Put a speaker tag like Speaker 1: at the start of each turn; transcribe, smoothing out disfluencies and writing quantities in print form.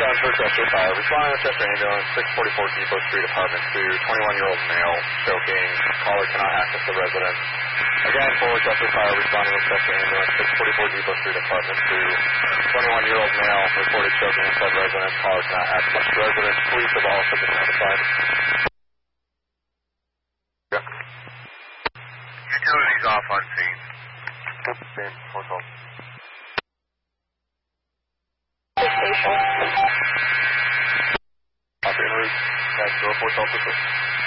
Speaker 1: for Chester Fire. Responding to Chester Ambulance, 644 Depot Street, apartment 2, 21-year-old male, choking. Caller cannot access the residence. Again, for Chester Fire, responding to Chester Ambulance, 644 Depot Street, apartment 2, 21-year-old male, reported choking inside residence. Caller cannot access the residence. Police have also been notified.
Speaker 2: Yeah. Utilities off on scene.
Speaker 1: Same, 412.
Speaker 3: Station.
Speaker 1: Copy en route. That's 412.